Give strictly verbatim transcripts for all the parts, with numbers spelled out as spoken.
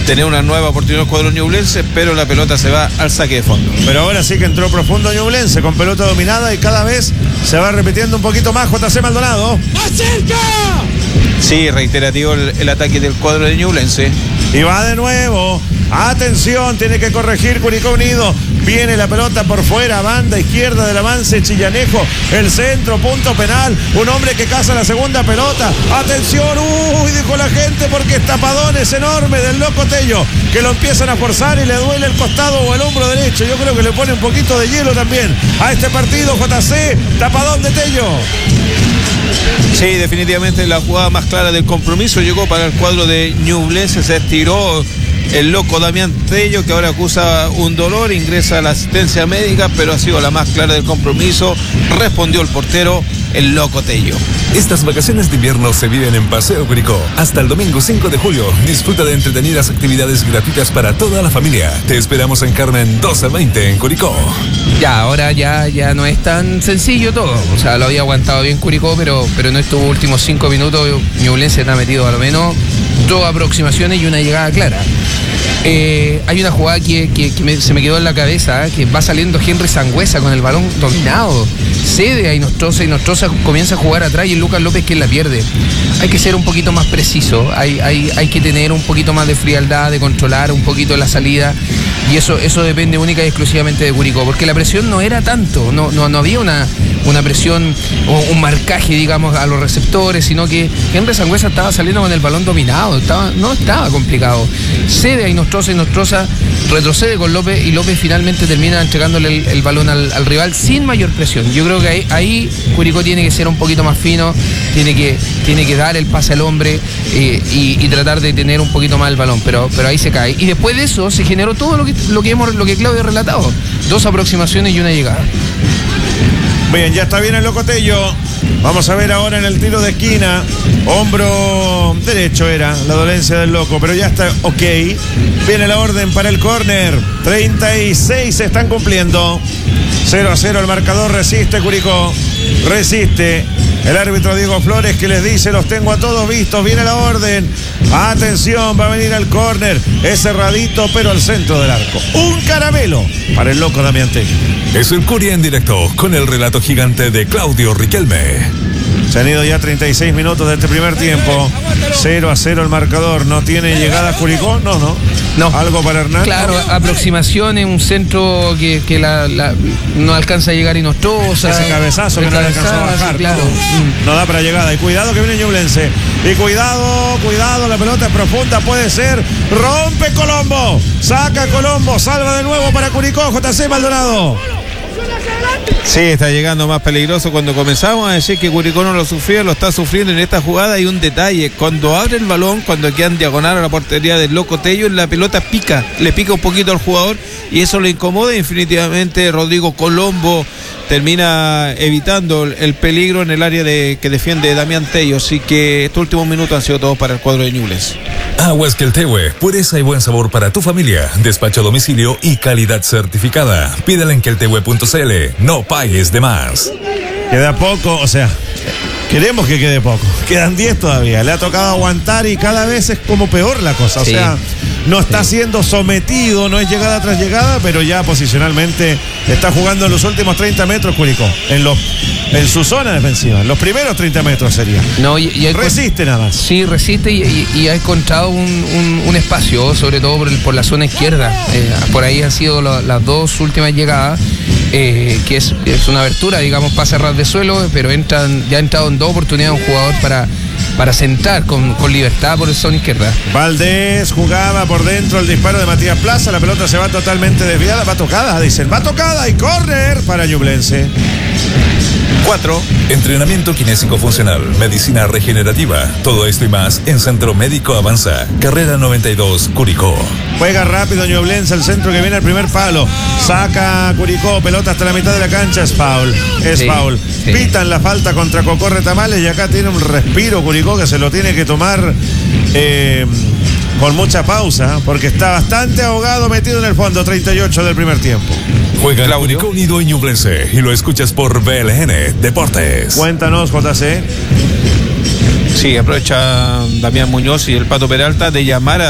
tener una nueva oportunidad el cuadro ñublense, pero la pelota se va al saque de fondo. Pero ahora sí que entró profundo Ñublense con pelota dominada y cada vez se va repitiendo un poquito más J C Maldonado. ¡Acerca! Sí, reiterativo el, el ataque del cuadro de Ñublense. Y va de nuevo. Atención, tiene que corregir Curicó Unido. Viene la pelota por fuera, banda izquierda del avance Chillanejo. El centro, punto penal. Un hombre que caza la segunda pelota. Atención, uy, dijo la gente porque es tapadón, es enorme del loco Tello. Que lo empiezan a forzar y le duele el costado o el hombro derecho. Yo creo que le pone un poquito de hielo también a este partido. J C, tapadón de Tello. Sí, definitivamente la jugada más clara del compromiso llegó para el cuadro de Ñublense. Se estiró el loco Damián Tello, que ahora acusa un dolor, ingresa a la asistencia médica, pero ha sido la más clara del compromiso. Respondió el portero, el loco Tello. Estas vacaciones de invierno se viven en Paseo Curicó. Hasta el domingo cinco de julio, disfruta de entretenidas actividades gratuitas para toda la familia. Te esperamos en Carmen doce veinte en Curicó. Ya, ahora ya, ya no es tan sencillo todo. O sea, lo había aguantado bien Curicó, pero, pero en estos últimos cinco minutos Ñublense está metido a lo menos dos aproximaciones y una llegada clara. Eh, hay una jugada que, que, que me, se me quedó en la cabeza, ¿eh? Que va saliendo Henry Sangüesa con el balón dominado, cede a Inostroza, Inostroza comienza a jugar atrás y es Lucas López quien la pierde. Hay que ser un poquito más preciso, hay, hay, hay que tener un poquito más de frialdad, de controlar un poquito la salida, y eso, eso depende única y exclusivamente de Curicó, porque la presión no era tanto, no, no, no había una, una presión o un marcaje, digamos, a los receptores, sino que Henry Sangüesa estaba saliendo con el balón dominado, estaba, no estaba complicado, cede a Inostroza, Inostroza retrocede con López y López finalmente termina entregándole el, el balón al, al rival sin mayor presión. Yo creo que ahí, ahí Curicó tiene que ser un poquito más fino, tiene que, tiene que dar el pase al hombre eh, y, y tratar de tener un poquito más el balón, pero, pero ahí se cae. Y después de eso se generó todo lo que, lo que, hemos, lo que Claudio ha relatado, dos aproximaciones y una llegada. Bien, ya está bien el loco Tello. Vamos a ver ahora en el tiro de esquina. Hombro derecho era la dolencia del loco, pero ya está ok. Viene la orden para el córner. treinta y seis se están cumpliendo. cero a cero el marcador. Resiste Curicó. Resiste el árbitro Diego Flores, que les dice: los tengo a todos vistos. Viene la orden. Atención, va a venir al córner. Es cerradito, pero al centro del arco. Un caramelo para el loco Damián Tello. Es el Curia en directo con el relato gigante de Claudio Riquelme. Se han ido ya treinta y seis minutos de este primer tiempo. cero a cero el marcador. ¿No tiene llegada Curicó? No, no. No. ¿Algo para Hernán? Claro, aproximaciones, un centro que, que la, la, no alcanza a llegar Inostroza. Ese cabezazo que no le alcanzó a bajar. Claro. No da para llegada. Y cuidado que viene Ñublense. Y cuidado, cuidado, la pelota es profunda, puede ser. Rompe Colombo. Saca Colombo. Salva de nuevo para Curicó. J C Maldonado. Sí, está llegando más peligroso. Cuando comenzamos a decir que Curicó no lo sufría, lo está sufriendo en esta jugada. Hay un detalle: cuando abre el balón, cuando queda en diagonal a la portería del loco Tello, la pelota pica, le pica un poquito al jugador y eso le incomoda. Definitivamente Rodrigo Colombo termina evitando el peligro en el área de, que defiende Damián Tello. Así que estos últimos minutos han sido todos para el cuadro de Ñublense. Aguas Queltehue, pureza y buen sabor para tu familia. Despacho a domicilio y calidad certificada. Pídela en queltehue punto c l. No pagues de más. Queda poco, o sea, queremos que quede poco. Quedan diez todavía. Le ha tocado aguantar y cada vez es como peor la cosa. O Sí. sea, no está siendo sometido, no es llegada tras llegada, pero ya posicionalmente está jugando en los últimos treinta metros Curicó. En, los, en su zona defensiva. En los primeros treinta metros sería. No, y, y hay Resiste nada más. Sí, resiste y, y, y ha encontrado un, un, un espacio, sobre todo por, el, por la zona izquierda. Eh, por ahí han sido lo, las dos últimas llegadas, eh, que es, es una abertura, digamos, para cerrar de suelo, pero entran, ya ha entrado en dos oportunidades un jugador para, para sentar con, con libertad por el zona izquierda. Valdés jugaba por dentro el disparo de Matías Plaza. La pelota se va totalmente desviada. Va tocada, dicen. Va tocada y córner para Ñublense. Cuatro. Entrenamiento kinésico funcional, medicina regenerativa, todo esto y más en Centro Médico Avanza, carrera noventa y dos, Curicó. Juega rápido Ñublense, el centro que viene al primer palo. Saca Curicó, pelota hasta la mitad de la cancha, es foul. Es Sí, foul. sí. Pitan la falta contra Cocorre Tamales y acá tiene un respiro Curicó que se lo tiene que tomar eh, con mucha pausa, porque está bastante ahogado, metido en el fondo. Treinta y ocho del primer tiempo. Juega el Claudio. Curicó Unido y Ñublense y lo escuchas por B L N Deportes. Cuéntanos, J C. Sí, aprovecha Damián Muñoz y el Pato Peralta de llamar a, a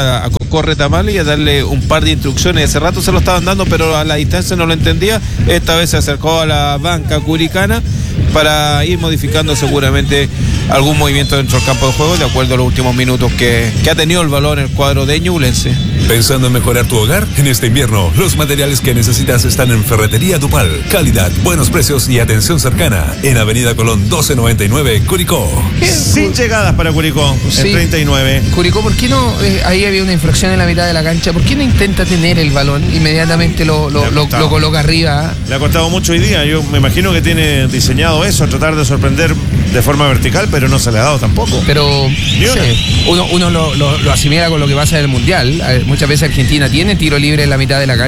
corre tamales y a darle un par de instrucciones. Hace rato se lo estaban dando, pero a la distancia no lo entendía. Esta vez se acercó a la banca curicana para ir modificando seguramente algún movimiento dentro del campo de juego de acuerdo a los últimos minutos que, que ha tenido el balón en el cuadro de Ñublense. ¿Pensando en mejorar tu hogar? En este invierno, los materiales que necesitas están en Ferretería Dupal. Calidad, buenos precios y atención cercana. En Avenida Colón doce noventa y nueve, Curicó. Sin llegadas para Curicó, Sí. en treinta y nueve. Curicó, ¿por qué no? Eh, ahí había una infracción en la mitad de la cancha. ¿Por qué no intenta tener el balón? Inmediatamente lo, lo, Le ha lo, costado. lo coloca arriba. Le ha costado mucho hoy día. Yo me imagino que tiene diseñado eso, tratar de sorprender de forma vertical, pero no se le ha dado tampoco. Pero Ni no una. sé, uno, uno lo, lo, lo asimila con lo que pasa en el Mundial. A ver, muchas veces Argentina tiene tiro libre en la mitad de la cancha.